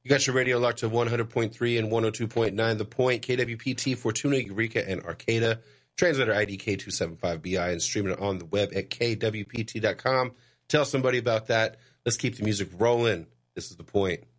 You got your radio locked to 100.3 and 102.9 The Point, KWPT, Fortuna, Eureka, and Arcata. Translator ID K275BI and streaming it on the web at kwpt.com. Tell somebody about that. Let's keep the music rolling. This is The Point.